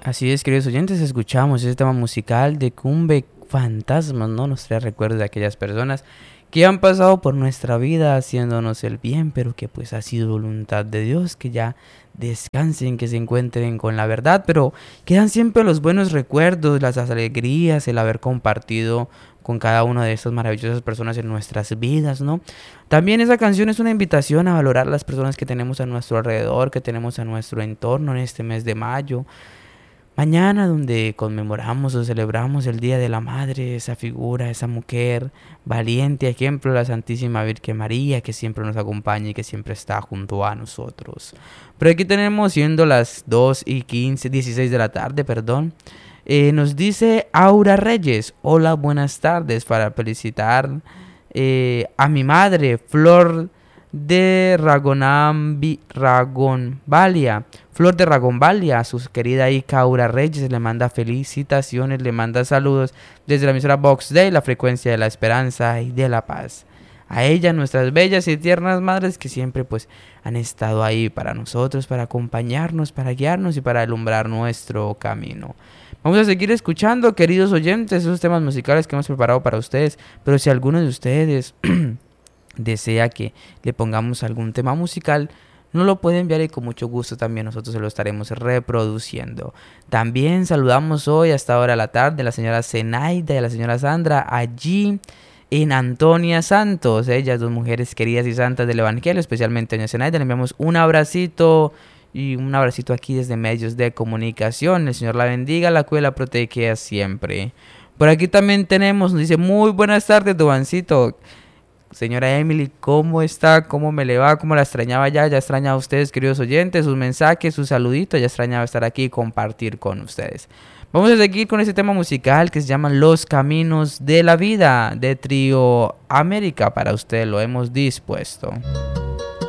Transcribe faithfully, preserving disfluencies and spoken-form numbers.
Así es, queridos oyentes, escuchamos ese tema musical de Cumbe Fantasmas, ¿no? Nos trae recuerdos de aquellas personas que han pasado por nuestra vida haciéndonos el bien, pero que pues ha sido voluntad de Dios, que ya descansen, que se encuentren con la verdad, pero quedan siempre los buenos recuerdos, las alegrías, el haber compartido con cada una de estas maravillosas personas en nuestras vidas, ¿no? También esa canción es una invitación a valorar las personas que tenemos a nuestro alrededor, que tenemos a nuestro entorno en este mes de mayo. Mañana donde conmemoramos o celebramos el Día de la Madre, esa figura, esa mujer valiente, ejemplo, la Santísima Virgen María, que siempre nos acompaña y que siempre está junto a nosotros. Pero aquí tenemos, siendo las dos y quince, dieciséis de la tarde, perdón, eh, nos dice Aura Reyes, hola, buenas tardes, para felicitar eh, a mi madre, Flor de Ragonambi, Ragonvalia. Flor de Ragonvalia, a su querida hija Aura Reyes, le manda felicitaciones, le manda saludos desde la emisora Vox Day, la frecuencia de la esperanza y de la paz. A ella, nuestras bellas y tiernas madres que siempre pues han estado ahí para nosotros, para acompañarnos, para guiarnos y para alumbrar nuestro camino. Vamos a seguir escuchando, queridos oyentes, esos temas musicales que hemos preparado para ustedes, pero si alguno de ustedes desea que le pongamos algún tema musical, no lo puede enviar y con mucho gusto también nosotros se lo estaremos reproduciendo. También saludamos hoy hasta ahora a la tarde a la señora Zenaida y a la señora Sandra allí en Antonia Santos, ellas dos mujeres queridas y santas del Evangelio, especialmente a doña Zenaida. Le enviamos un abracito y un abracito aquí desde medios de comunicación. El Señor la bendiga, la cuida, la protege siempre. Por aquí también tenemos, nos dice muy buenas tardes, Duancito. Señora Emily, ¿cómo está? ¿Cómo me le va? ¿Cómo la extrañaba ya? Ya extrañaba a ustedes, queridos oyentes, sus mensajes, sus saluditos. Ya extrañaba estar aquí y compartir con ustedes. Vamos a seguir con este tema musical que se llama Los Caminos de la Vida, de Trío América. Para usted lo hemos dispuesto.